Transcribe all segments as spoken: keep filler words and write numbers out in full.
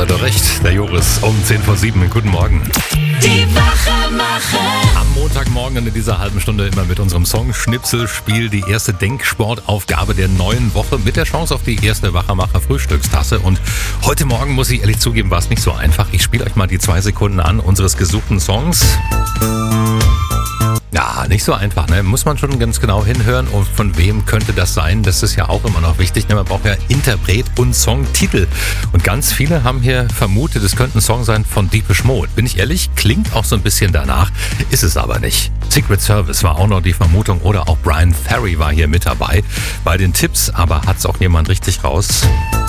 hat doch recht, der Joris um zehn vor sieben. Guten Morgen. Die Wachemacher. Am Montagmorgen in dieser halben Stunde immer mit unserem Song Schnipselspiel die erste Denksportaufgabe der neuen Woche mit der Chance auf die erste Wachemacher Frühstückstasse. Und heute Morgen, muss ich ehrlich zugeben, war es nicht so einfach. Ich spiele euch mal die zwei Sekunden an unseres gesuchten Songs. Ja, nicht so einfach, ne? Muss man schon ganz genau hinhören. Und von wem könnte das sein? Das ist ja auch immer noch wichtig. Ne? Man braucht ja Interpret und Songtitel. Und ganz viele haben hier vermutet, es könnte ein Song sein von Depeche Mode. Bin ich ehrlich, klingt auch so ein bisschen danach, ist es aber nicht. Secret Service war auch noch die Vermutung oder auch Brian Ferry war hier mit dabei bei den Tipps. Aber hat es auch jemand richtig raus?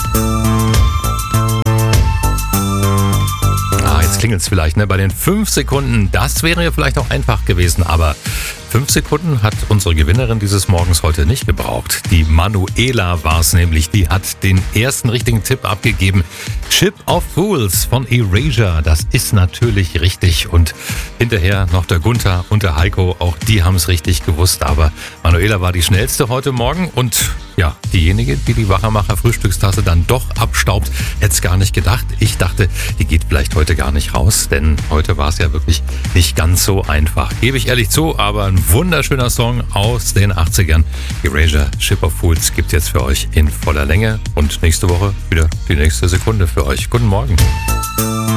Jetzt klingelt es vielleicht, ne? Bei den fünf Sekunden, das wäre ja vielleicht auch einfach gewesen, aber fünf Sekunden hat unsere Gewinnerin dieses Morgens heute nicht gebraucht. Die Manuela war es nämlich, die hat den ersten richtigen Tipp abgegeben. Ship of Fools von Erasure, das ist natürlich richtig. Und hinterher noch der Gunther und der Heiko, auch die haben es richtig gewusst. Aber Manuela war die schnellste heute Morgen und ja, diejenige, die die Wachemacher Frühstückstasse dann doch abstaubt, hätte es gar nicht gedacht. Ich dachte, die geht vielleicht heute gar nicht raus, denn heute war es ja wirklich nicht ganz so einfach. Gebe ich ehrlich zu, aber ein wunderschöner Song aus den achtzigern. Erasure, Ship of Fools gibt jetzt für euch in voller Länge und nächste Woche wieder die nächste Sekunde für euch. Guten Morgen.